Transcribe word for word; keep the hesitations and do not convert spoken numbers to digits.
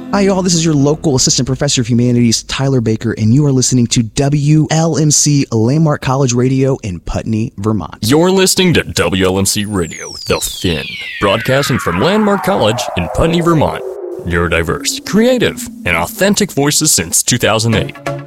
Hi, y'all. This is your local assistant professor of humanities, Tyler Baker, and you are listening to W L M C Landmark College Radio in Putney, Vermont. You're listening to W L M C Radio, The Fin, broadcasting from Landmark College in Putney, Vermont. Neurodiverse, creative, and authentic voices since two thousand eight.